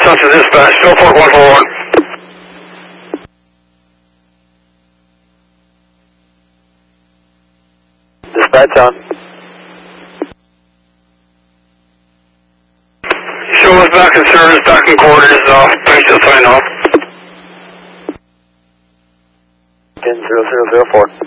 Central Dispatch, still 4141. Dispatch on. Show us back in service, back in coordinates off, base to sign off. 10-0004.